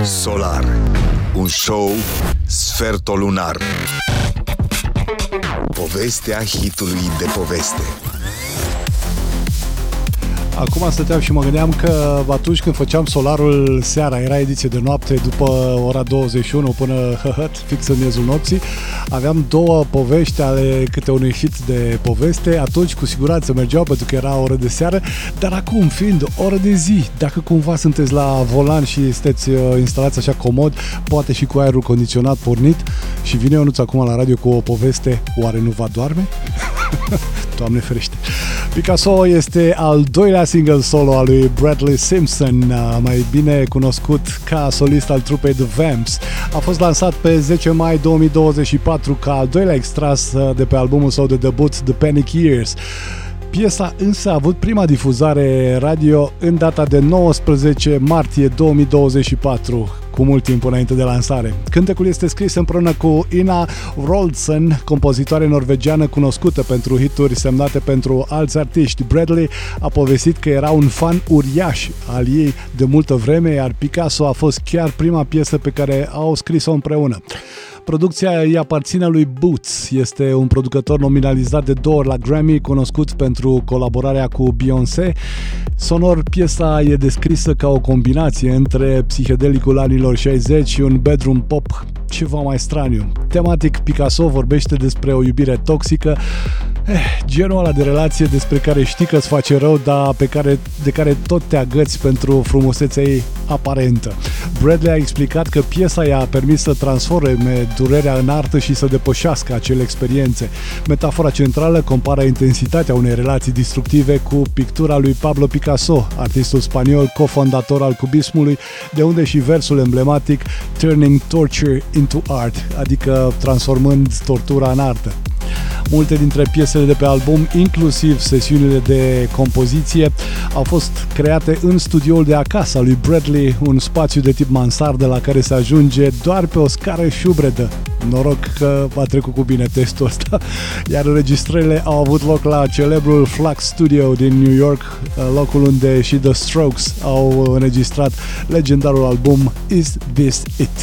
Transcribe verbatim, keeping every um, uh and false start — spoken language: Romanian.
Solar, un show sfertolunar. Povestea hitului de poveste. Acum stăteam și mă gândeam că atunci când făceam Solarul seara, era ediție de noapte după ora douăzeci și unu până hăhăt, fix în miezul nopții, aveam două povești ale câte unui hit de poveste. Atunci cu siguranță mergeau pentru că era oră de seară, dar acum fiind oră de zi, dacă cumva sunteți la volan și sunteți instalați așa comod, poate și cu aerul condiționat pornit și vine Ionuț acum la radio cu o poveste, oare nu va doarme? Doamne ferește! Picasso este al doilea single solo al lui Bradley Simpson, mai bine cunoscut ca solist al trupei The Vamps. A fost lansat pe zece mai două mii douăzeci și patru ca al doilea extras de pe albumul său de debut The Panic Years. Piesa însă a avut prima difuzare radio în data de nouăsprezece martie două mii douăzeci și patru, cu mult timp înainte de lansare. Cântecul este scris împreună cu Ina Wroldsen, compozitoare norvegiană cunoscută pentru hituri semnate pentru alți artiști. Bradley a povestit că era un fan uriaș al ei de multă vreme, iar Picasso a fost chiar prima piesă pe care au scris-o împreună. Producția îi aparține lui Boots, este un producător nominalizat de două ori la Grammy, cunoscut pentru colaborarea cu Beyoncé. Sonor, piesa e descrisă ca o combinație între psihedelicul anilor șaizeci și un bedroom pop ceva mai straniu. Tematic, Picasso vorbește despre o iubire toxică, eh, genul ăla de relație despre care știi că îți face rău, dar pe care, de care tot te agăți pentru frumusețea ei aparentă. Bradley a explicat că piesa i-a permis să transforme durerea în artă și să depășească acele experiențe. Metafora centrală compară intensitatea unei relații destructive cu pictura lui Pablo Picasso, artistul spaniol cofondator al cubismului, de unde și versul emblematic Turning Torture into Art, adică transformând tortura în artă. Multe dintre piesele de pe album, inclusiv sesiunile de compoziție, au fost create în studioul de acasă lui Bradley, un spațiu de tip mansardă la care se ajunge doar pe o scară șubredă. Noroc că a trecut cu bine testul ăsta. Iar înregistrările au avut loc la celebrul Flux Studio din New York, locul unde și The Strokes au înregistrat legendarul album Is This It?